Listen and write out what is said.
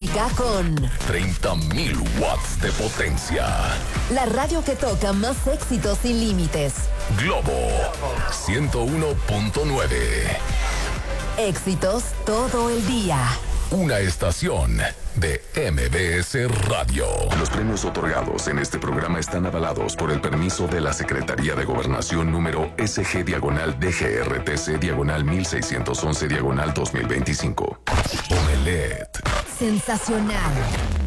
música con 30.000 watts de potencia. La radio que toca más éxitos sin límites. Globo 101.9. Éxitos todo el día. Una estación de MBS Radio. Los premios otorgados en este programa están avalados por el permiso de la Secretaría de Gobernación número SG-DGRTC-1611-2025. Omelet. Sensacional.